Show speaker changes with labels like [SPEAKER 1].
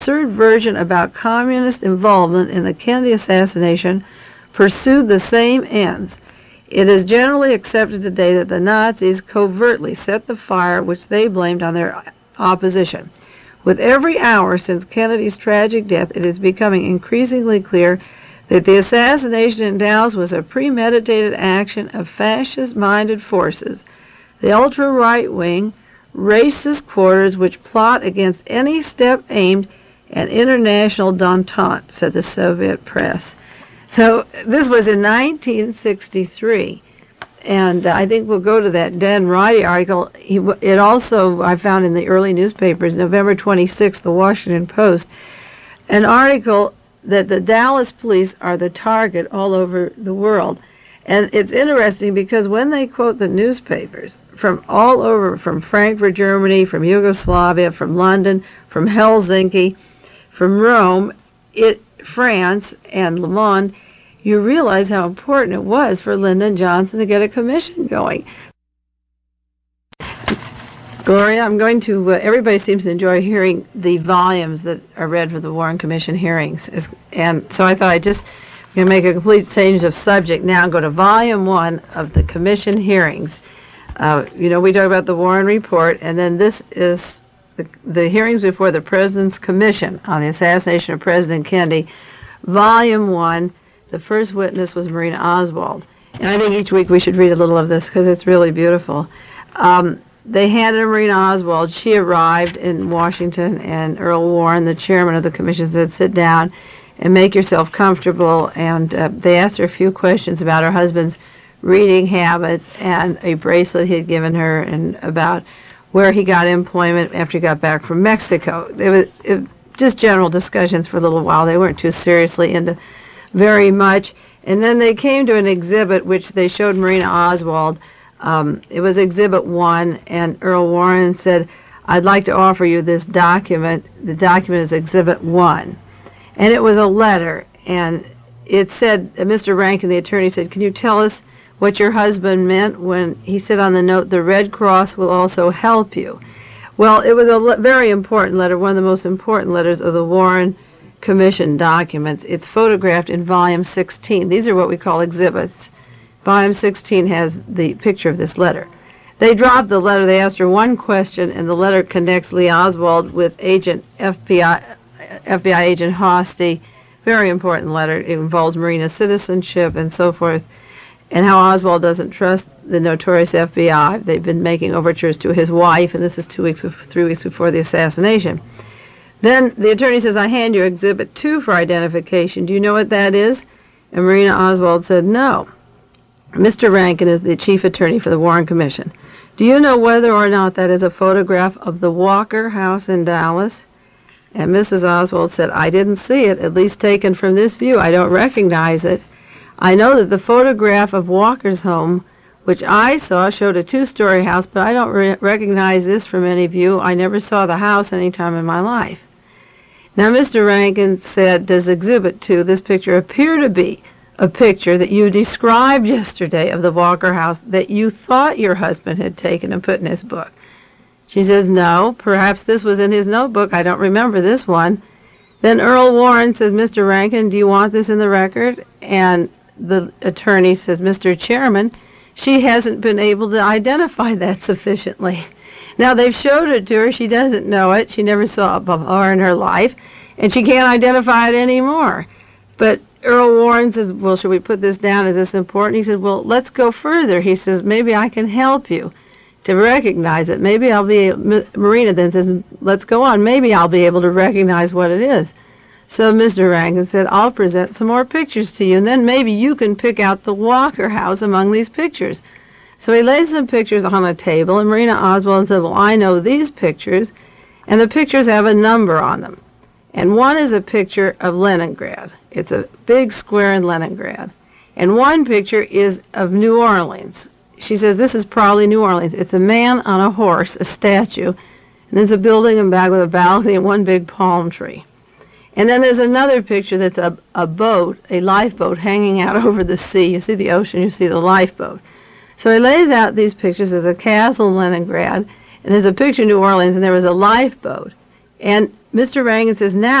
[SPEAKER 1] absurd version about communist involvement in the Kennedy assassination pursued the same ends. It is generally accepted today that the Nazis covertly set the fire which they blamed on their opposition. With every hour since Kennedy's tragic death, it is becoming increasingly clear that the assassination in Dallas was a premeditated action of fascist-minded forces, the ultra-right-wing, racist quarters which plot against any step aimed at international détente, said the Soviet press. So this was in 1963, and I think we'll go to that Dan Roddy article. It also, I found in the early newspapers, November 26th, the Washington Post, an article that the Dallas police are the target all over the world. And it's interesting because when they quote the newspapers from all over, from Frankfurt, Germany, from Yugoslavia, from London, from Helsinki, from Rome, France, and Le Monde, you realize how important it was for Lyndon Johnson to get a commission going. Gloria, I'm going to, everybody seems to enjoy hearing the volumes that are read for the Warren Commission hearings. And so I thought I'd just make a complete change of subject now and go to Volume 1 of the Commission hearings. We talk about the Warren Report, and then this is the hearings before the President's Commission on the assassination of President Kennedy. Volume 1, the first witness was Marina Oswald. And I think each week we should read a little of this because it's really beautiful. They handed Marina Oswald. She arrived in Washington, and Earl Warren, the chairman of the commission, said, sit down and make yourself comfortable. And they asked her a few questions about her husband's reading habits and a bracelet he had given her, and about where he got employment after he got back from Mexico. It was just general discussions for a little while. They weren't too seriously into very much. And then they came to an exhibit which they showed Marina Oswald. It was Exhibit 1, and Earl Warren said, I'd like to offer you this document. The document is Exhibit 1. And it was a letter, and it said, Mr. Rankin, the attorney, said, can you tell us what your husband meant when he said on the note, the Red Cross will also help you? Well, it was a very important letter, one of the most important letters of the Warren Commission documents. It's photographed in Volume 16. These are what we call exhibits. Volume 16 has the picture of this letter. They dropped the letter. They asked her one question, and the letter connects Lee Oswald with FBI agent Hosty. Very important letter. It involves Marina's citizenship and so forth, and how Oswald doesn't trust the notorious FBI. They've been making overtures to his wife, and this is 3 weeks before the assassination. Then the attorney says, I hand you Exhibit 2 for identification. Do you know what that is? And Marina Oswald said, no. Mr. Rankin is the chief attorney for the Warren Commission. Do you know whether or not that is a photograph of the Walker House in Dallas? And Mrs. Oswald said, I didn't see it, at least taken from this view. I don't recognize it. I know that the photograph of Walker's home, which I saw, showed a 2-story house, but I don't recognize this from any view. I never saw the house any time in my life. Now, Mr. Rankin said, does Exhibit 2, this picture, appear to be a picture that you described yesterday of the Walker house that you thought your husband had taken and put in his book? She says, no, perhaps this was in his notebook. I don't remember this one. Then Earl Warren says, Mr. Rankin, do you want this in the record? And the attorney says, Mr. Chairman, she hasn't been able to identify that sufficiently. Now, they've showed it to her. She doesn't know it. She never saw it before in her life, and she can't identify it anymore. But Earl Warren says, well, should we put this down? Is this important? He said, well, let's go further. He says, maybe I can help you to recognize it. Maybe I'll be, Marina then says, let's go on. Maybe I'll be able to recognize what it is. So Mr. Rankin said, I'll present some more pictures to you, and then maybe you can pick out the Walker house among these pictures. So he lays some pictures on a table, and Marina Oswald said, well, I know these pictures, and the pictures have a number on them. And one is a picture of Leningrad. It's a big square in Leningrad. And one picture is of New Orleans. She says, this is probably New Orleans. It's a man on a horse, a statue, and there's a building in back with a balcony and one big palm tree. And then there's another picture that's a boat, a lifeboat, hanging out over the sea. You see the ocean, you see the lifeboat. So he lays out these pictures. There's a castle in Leningrad, and there's a picture of New Orleans, and there was a lifeboat. And Mr. Reagan says, now